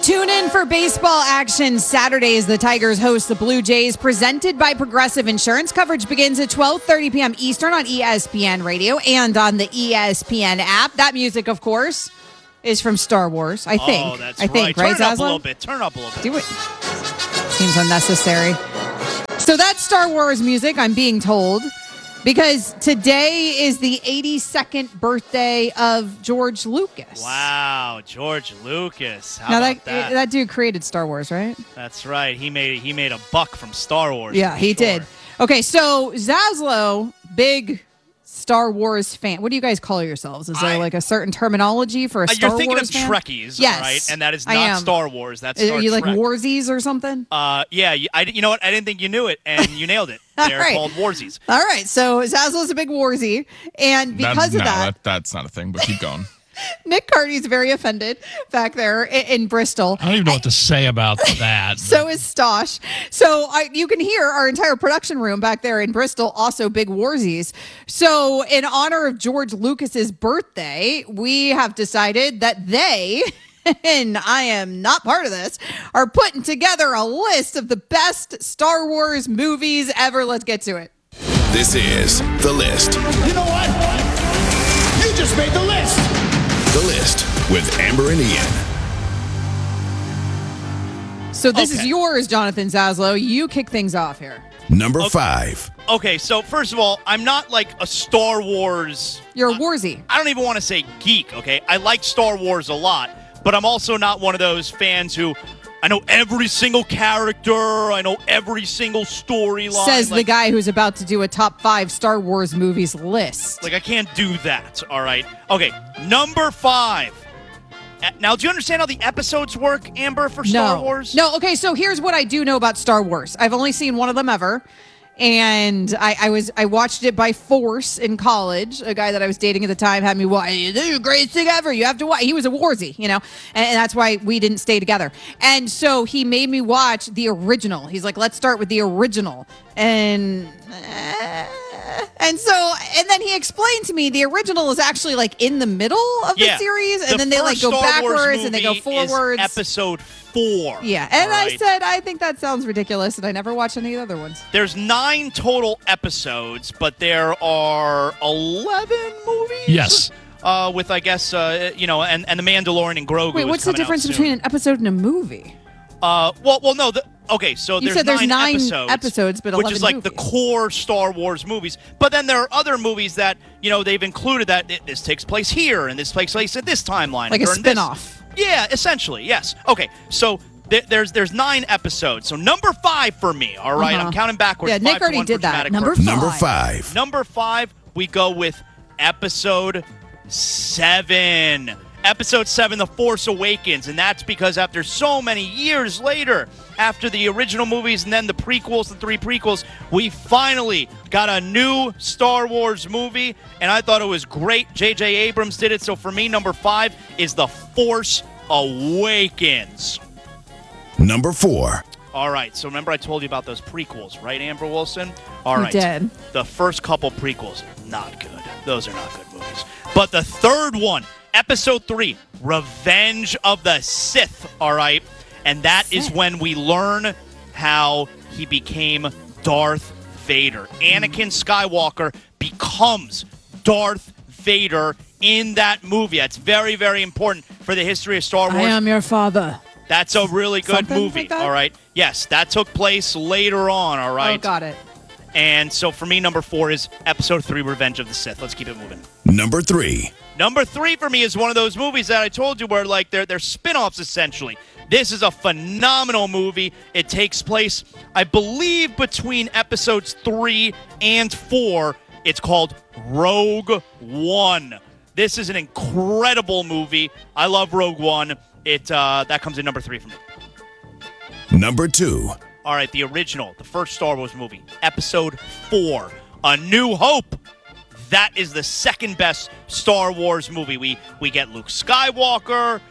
Tune in for baseball action Saturdays. The Tigers host the Blue Jays, presented by Progressive Insurance. Coverage begins at 12:30 p.m. Eastern on ESPN Radio and on the ESPN app. That music, of course, is from Star Wars, I think. Oh, that's I think, right, Turn it up Zaslow? a little bit. Turn up a little bit. Do it. Seems unnecessary. So that's Star Wars music, I'm being told, because today is the 82nd birthday of George Lucas. Wow, George Lucas. How Now about that dude created Star Wars, right? That's right. He made a buck from Star Wars. Yeah, he did. Okay, so Zaslow, big Star Wars fan. What do you guys call yourselves? Is there like a certain terminology for a Star Wars fan? You're thinking of Trekkies, yes, right? And that is I not am. Star Wars. That's Star Are you Trek. like Warsies or something? Yeah. You know what? I didn't think you knew it, and you nailed it. They're right. called Warsies. All right, so Zaslow's a big Warsy, and because of that's not a thing, but keep going. Nick Cardy's very offended back there in Bristol. I don't even know what to say about that. So is Stosh. So you can hear our entire production room back there in Bristol, also big Warsies. So in honor of George Lucas's birthday, we have decided that they, and I am not part of this, are putting together a list of the best Star Wars movies ever. Let's get to it. This is The List. You know what? You just made the list. The List with Amber and Ian. So this is Okay. yours, Jonathan Zaslow. You kick things off here. Number 5. Okay, so first of all, I'm not like a Star Wars. You're a Warsy. I don't even want to say geek, okay? I like Star Wars a lot, but I'm also not one of those fans who I know every single character, I know every single storyline. Says the guy who's about to do a top 5 Star Wars movies list. Like, I can't do that, all right? Okay, number 5. Now, do you understand how the episodes work, Amber, for Star Wars? No, okay, so here's what I do know about Star Wars. I've only seen one of them ever. And I watched it by force in college. A guy that I was dating at the time had me watch. This is the greatest thing ever. You have to watch. He was a Warsy, you know, and that's why we didn't stay together. And so he made me watch the original. He's like, let's start with the original. And then he explained to me the original is actually like in the middle of the series, and then they like go backwards and they go forwards. Episode 4. Yeah, and all I right? said I think that sounds ridiculous, and I never watched any of the other ones. There's 9 total episodes, but there are 11 movies. Yes. With I guess and the Mandalorian and Grogu. Wait, what's the difference between an episode and a movie? No. Okay, so You there's said there's 9 episodes, but which 11 is like movies. the core Star Wars movies. But then there are other movies that they've included that this takes place here and this takes place at this timeline, Like a during this. spin-off. Yeah, essentially, yes. Okay, so there's 9 episodes. So number 5 for me. All right, I'm counting backwards. Yeah, Nick 5 to already 1 did for that. dramatic Number purposes. Number 5. Number 5, we go with episode 7. Episode 7, The Force Awakens, and that's because after so many years later, after the original movies and then the prequels, the 3 prequels, we finally got a new Star Wars movie, and I thought it was great. J.J. Abrams did it, so for me, number 5 is The Force Awakens. Number 4. All right, so remember I told you about those prequels, right, Amber Wilson? All You right. did. The first couple prequels, not good. Those are not good movies. But the third one, Episode 3, Revenge of the Sith, all right? And that is when we learn how he became Darth Vader. Anakin Skywalker becomes Darth Vader in that movie. That's very, very important for the history of Star Wars. I am your father. That's a really good Something movie, like that? all right? Yes, that took place later on, all right? Oh, got it. And so for me, number 4 is Episode 3, Revenge of the Sith. Let's keep it moving. Number 3. Number 3 for me is one of those movies that I told you where like they're spin-offs essentially. This is a phenomenal movie. It takes place, I believe, between episodes 3 and 4. It's called Rogue One. This is an incredible movie. I love Rogue One. That comes in number 3 for me. Number 2. All right, the original, the first Star Wars movie, Episode 4, A New Hope. That is the second best Star Wars movie. We get Luke Skywalker.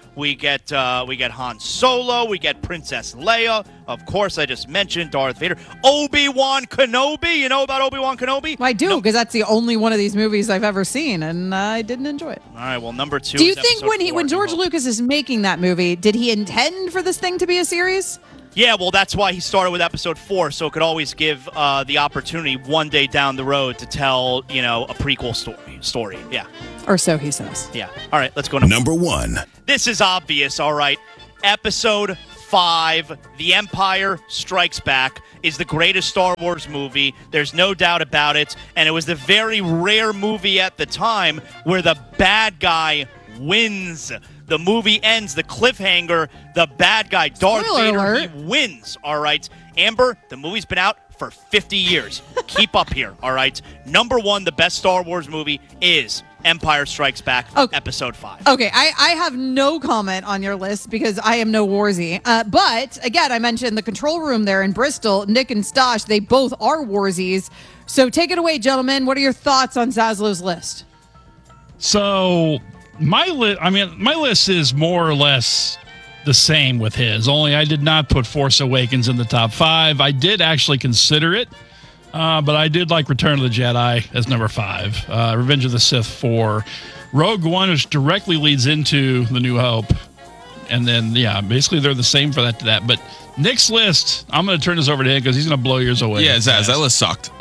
We get Han Solo. We get Princess Leia. Of course, I just mentioned Darth Vader. Obi-Wan Kenobi. You know about Obi-Wan Kenobi? I do, because that's the only one of these movies I've ever seen, and I didn't enjoy it. All right, well, number 2 Do you is think episode 4, when George New Hope. Lucas is making that movie, did he intend for this thing to be a series? Yeah, well, that's why he started with episode 4, so it could always give the opportunity one day down the road to tell, a prequel story. Yeah. Or so he says. Yeah. All right, let's go to Number 1. This is obvious, all right. Episode 5, The Empire Strikes Back, is the greatest Star Wars movie. There's no doubt about it. And it was the very rare movie at the time where the bad guy wins. The movie ends, the cliffhanger, the bad guy, Darth Spoiler Vader, alert. he wins, all right? Amber, the movie's been out for 50 years. Keep up here, all right? Number 1, the best Star Wars movie is Empire Strikes Back, Okay. Episode 5. Okay, I have no comment on your list because I am no warsy. But, again, I mentioned the control room there in Bristol. Nick and Stosh, they both are warsies. So take it away, gentlemen. What are your thoughts on Zaslow's list? So my list is more or less the same with his. Only I did not put Force Awakens in the top 5. I did actually consider it, but I did like Return of the Jedi as number 5. Revenge of the Sith 4. Rogue One, which directly leads into The New Hope. And then, basically they're the same for that. But Nick's list, I'm going to turn this over to him because he's going to blow yours away. Yeah, Zaz, that list sucked.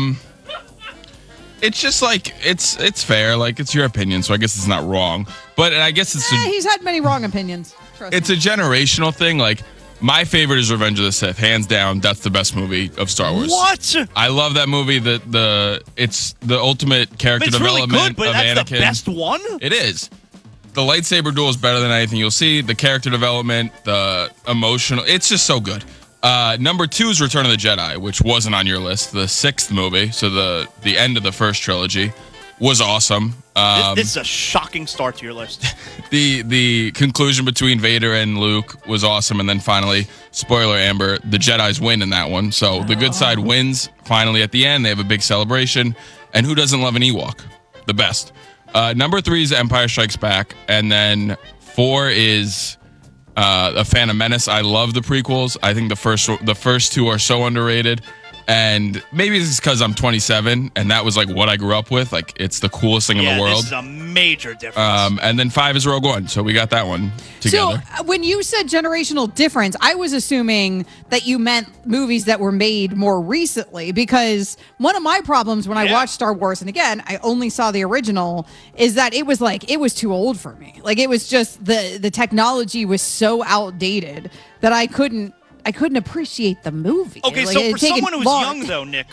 It's just like it's fair. Like, it's your opinion, so I guess it's not wrong. But I guess He's had many wrong opinions. Trust it's me. a generational thing. Like, my favorite is Revenge of the Sith, hands down. That's the best movie of Star Wars. What? I love that movie. It's the ultimate character It's really development good, but of that's Anakin. the best one? It is. The lightsaber duel is better than anything you'll see. The character development, the emotional, it's just so good. Number 2 is Return of the Jedi, which wasn't on your list. The 6th movie, so the end of the first trilogy, was awesome. This is a shocking start to your list. The conclusion between Vader and Luke was awesome, and then finally, spoiler, Amber, the Jedis win in that one. So the good side wins finally at the end. They have a big celebration, and who doesn't love an Ewok? The best. Number 3 is Empire Strikes Back, and then 4 is A Phantom Menace. I love the prequels. I think the first 2 are so underrated. And maybe it's because I'm 27 and that was like what I grew up with. Like, it's the coolest thing in the world. This is a major difference. And then 5 is Rogue One. So we got that one together. So when you said generational difference, I was assuming that you meant movies that were made more recently, because one of my problems when I watched Star Wars, and again, I only saw the original, is that it was too old for me. Like, it was just the technology was so outdated that I couldn't appreciate the movie. Okay, Like, so it'd for take someone it who's long. young, though, Nick,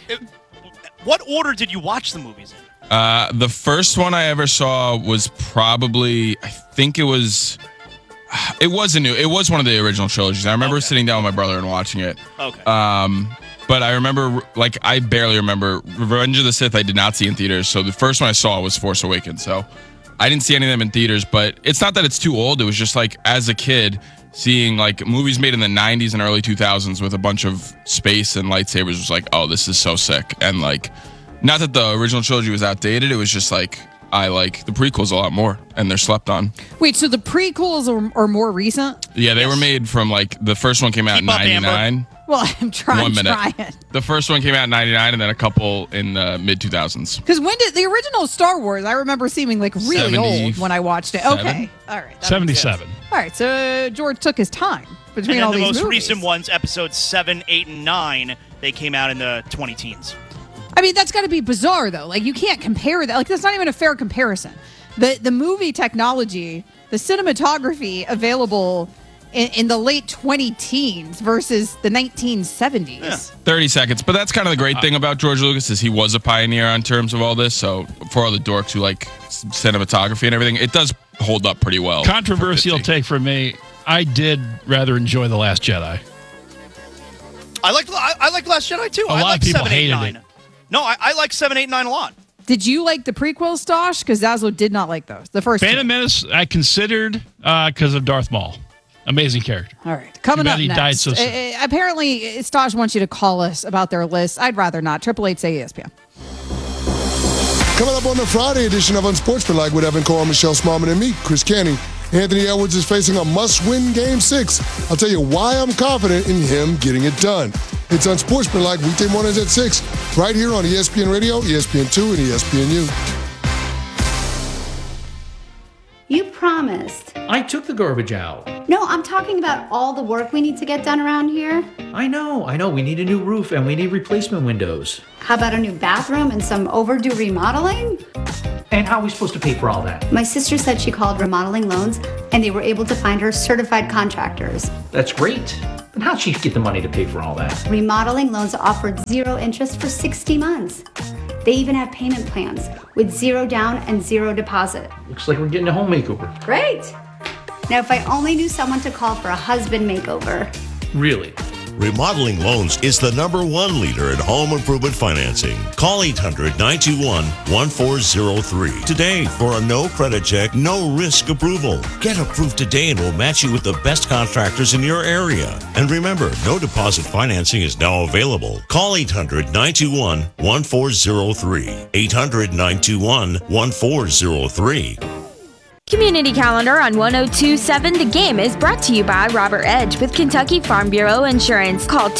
what order did you watch the movies in? The first one I ever saw was probably, I think it was one of the original trilogies. I remember sitting down with my brother and watching it. Okay. But I remember, I barely remember Revenge of the Sith. I did not see in theaters. So the first one I saw was Force Awakens. So I didn't see any of them in theaters, but it's not that it's too old. It was just as a kid, seeing movies made in the 90s and early 2000s with a bunch of space and lightsabers was oh, this is so sick. And not that the original trilogy was outdated. It was just I like the prequels a lot more, and they're slept on. Wait, so the prequels are more recent? Yeah, they were made from the first one came out in Keep up, Amber. 99. Well, I'm trying. 1 minute. Trying. The first one came out in 99, and then a couple in the mid 2000s. Because when did the original Star Wars? I remember seeming really old when I watched it. Okay, all right, that makes 77. sense. All right, so George took his time between And all then the these most movies. recent ones, episodes 7, 8, and 9, they came out in the 20-teens. I mean, that's got to be bizarre, though. You can't compare that. That's not even a fair comparison. The movie technology, the cinematography available in the late 20-teens versus the 1970s. Yeah. 30 seconds. But that's kind of the great thing about George Lucas is he was a pioneer on terms of all this. So for all the dorks who like cinematography and everything, it does hold up pretty well. Controversial for 50. take from me. I did rather enjoy The Last Jedi. I like Last Jedi too. A I lot like of people 7, 8, hated 9. it. No, I like 7, 8, 9 a lot. Did you like the prequels, Stosh? Because Zaslow did not like those. The first Phantom two. Menace, I considered because of Darth Maul. Amazing character. All right, coming Too up bad he next. died so soon. Apparently, Stosh wants you to call us about their list. I'd rather not. 888 say ESPN. Coming up on the Friday edition of Unsportsmanlike with Evan Cole, Michelle Smallman, and me, Chris Canny. Anthony Edwards is facing a must-win Game 6. I'll tell you why I'm confident in him getting it done. It's Unsportsmanlike weekday mornings at 6, right here on ESPN Radio, ESPN2, and ESPNU. You promised. I took the garbage out. No, I'm talking about all the work we need to get done around here. I know. We need a new roof and we need replacement windows. How about a new bathroom and some overdue remodeling? And how are we supposed to pay for all that? My sister said she called Remodeling Loans and they were able to find her certified contractors. That's great. But how'd she get the money to pay for all that? Remodeling Loans offered 0 interest for 60 months. They even have payment plans with 0 down and 0 deposit. Looks like we're getting a home makeover. Great. Now, if I only knew someone to call for a husband makeover. Really? Remodeling Loans is the #1 leader in home improvement financing. Call 800-921-1403 today for a no credit check, no risk approval. Get approved today and we'll match you with the best contractors in your area. And remember, no deposit financing is now available. Call 800-921-1403. 800-921-1403. Community Calendar on 102.7 The Game is brought to you by Robert Edge with Kentucky Farm Bureau Insurance. Call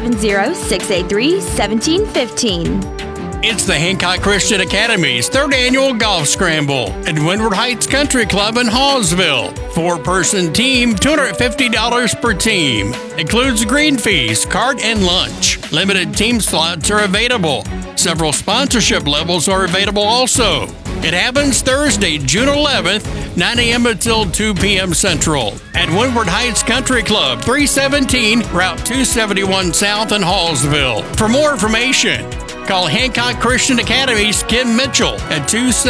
270-683-1715. It's the Hancock Christian Academy's 3rd annual golf scramble at Windward Heights Country Club in Hallsville. 4-person team, $250 per team. Includes green fees, cart, and lunch. Limited team slots are available. Several sponsorship levels are available also. It happens Thursday, June 11th, 9 a.m. until 2 p.m. Central at Windward Heights Country Club, 317 Route 271 South in Hallsville. For more information, call Hancock Christian Academy's Kim Mitchell at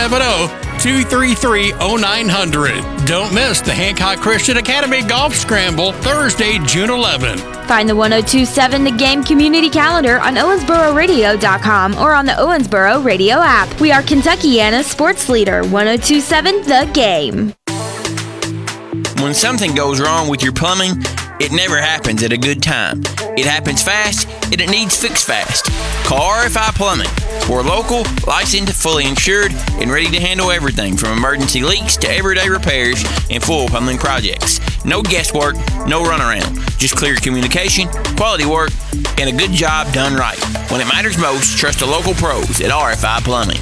270-233-0900. Don't miss the Hancock Christian Academy Golf Scramble, Thursday, June 11th. Find the 102.7 The Game Community Calendar on OwensboroRadio.com or on the Owensboro Radio app. We are Kentuckiana's sports leader, 102.7 The Game. When something goes wrong with your plumbing, it never happens at a good time. It happens fast, and it needs fixed fast. Call RFI Plumbing. We're local, licensed, fully insured, and ready to handle everything from emergency leaks to everyday repairs and full plumbing projects. No guesswork, no runaround. Just clear communication, quality work, and a good job done right. When it matters most, trust the local pros at RFI Plumbing.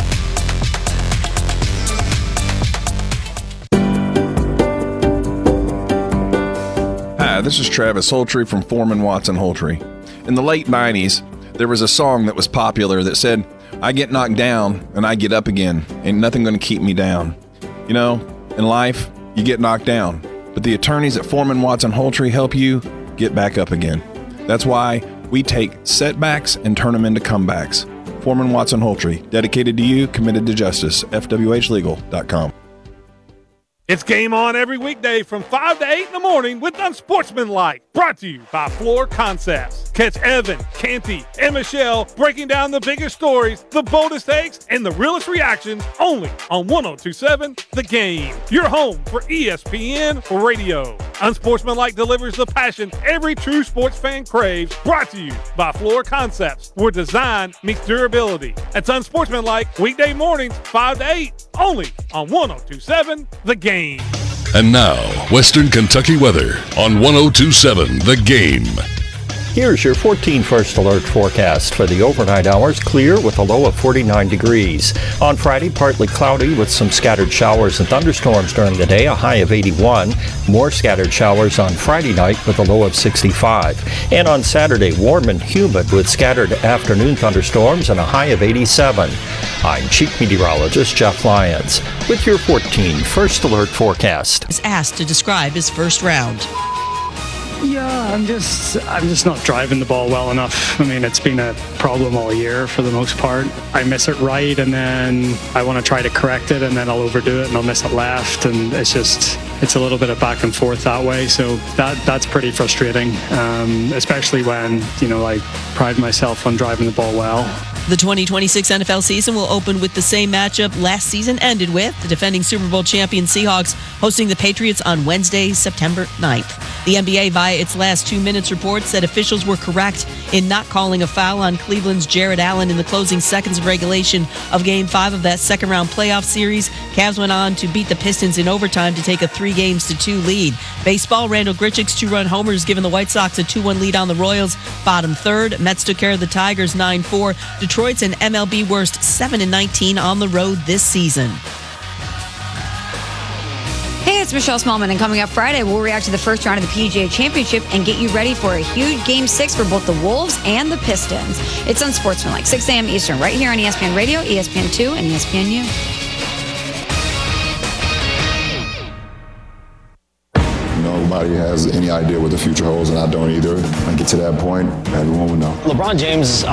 Hi, this is Travis Holtry from Foreman Watson Holtry. In the late 90s, there was a song that was popular that said, "I get knocked down and I get up again. Ain't nothing gonna keep me down." You know, in life, you get knocked down, but the attorneys at Foreman Watson Holtry help you get back up again. That's why we take setbacks and turn them into comebacks. Foreman Watson Holtry, dedicated to you, committed to justice. FWHlegal.com. It's game on every weekday from 5 to 8 in the morning with Unsportsmanlike, brought to you by Floor Concepts. Catch Evan, Canty, and Michelle breaking down the biggest stories, the boldest takes, and the realest reactions only on 102.7 The Game, your home for ESPN Radio. Unsportsmanlike delivers the passion every true sports fan craves, brought to you by Floor Concepts, where design meets durability. That's Unsportsmanlike, weekday mornings 5 to 8, only on 102.7 The Game. And now, Western Kentucky weather on 102.7 The Game. Here's your 14 First Alert forecast for the overnight hours. Clear with a low of 49 degrees. On Friday, partly cloudy with some scattered showers and thunderstorms during the day, a high of 81. More scattered showers on Friday night with a low of 65. And on Saturday, warm and humid with scattered afternoon thunderstorms and a high of 87. I'm Chief Meteorologist Jeff Lyons with your 14 First Alert forecast. Is asked to describe his first round. Yeah, I'm just not driving the ball well enough. I mean, it's been a problem all year for the most part. I miss it right, and then I want to try to correct it, and then I'll overdo it, and I'll miss it left, and it's a little bit of back and forth that way. So that's pretty frustrating, especially when, I pride myself on driving the ball well. The 2026 NFL season will open with the same matchup last season ended with, the defending Super Bowl champion Seahawks hosting the Patriots on Wednesday, September 9th. The NBA, via its last 2 minutes report, said officials were correct in not calling a foul on Cleveland's Jared Allen in the closing seconds of regulation of Game 5 of that second-round playoff series. Cavs went on to beat the Pistons in overtime to take a 3-2 lead. Baseball, Randall Grichuk's 2-run homer has given the White Sox a 2-1 lead on the Royals. Bottom third, Mets took care of the Tigers 9-4. Detroit's an MLB worst 7-19 on the road this season. Hey, it's Michelle Smallman, and coming up Friday, we'll react to the first round of the PGA Championship and get you ready for a huge Game 6 for both the Wolves and the Pistons. It's Unsportsmanlike, 6 a.m. Eastern, right here on ESPN Radio, ESPN2, and ESPNU. Nobody has any idea what the future holds, and I don't either. When I get to that point, everyone will know. LeBron James